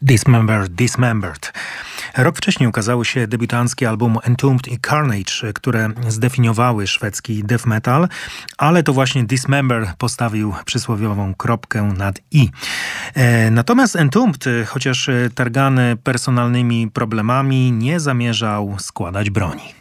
Dismembered. Rok wcześniej ukazało się debiutanckie album Entombed i Carnage, które zdefiniowały szwedzki death metal, ale to właśnie Dismember postawił przysłowiową kropkę nad i. Natomiast Entombed, chociaż targany personalnymi problemami, nie zamierzał składać broni.